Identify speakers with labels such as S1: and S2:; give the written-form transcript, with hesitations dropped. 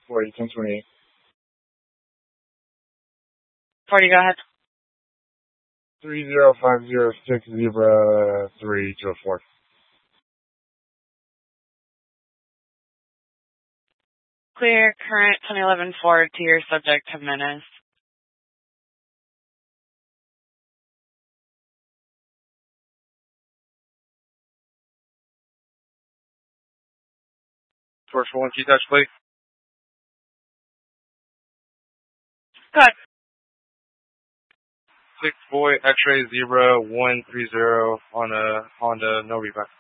S1: 40, 1028.
S2: 40, go ahead.
S1: 30506 Zebra 304.
S2: Clear current 2011 Ford to your subject, 10 minutes.
S1: Source for 1 key touch, please.
S2: Go ahead.
S1: 6 boy X-ray Zebra 130 on a Honda, no rebuy.